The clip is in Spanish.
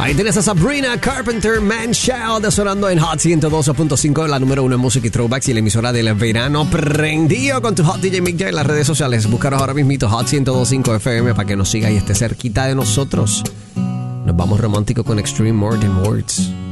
Ahí tienes a Sabrina Carpenter, Man Child, sonando en Hot 102.5, la número 1 en música y throwbacks y la emisora del verano prendido con tu Hot DJ Mick J en las redes sociales. Búscanos ahora mismito Hot 102.5 FM para que nos sigas y esté cerquita de nosotros. Nos vamos romántico con Extreme More Than Words.